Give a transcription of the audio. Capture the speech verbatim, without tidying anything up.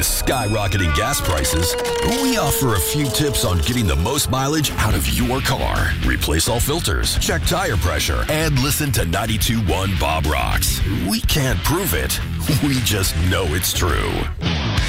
With skyrocketing gas prices, we offer a few tips on getting the most mileage out of your car. Replace all filters, check tire pressure, and listen to ninety-two point one Bob Rocks. We can't prove it. We just know it's true.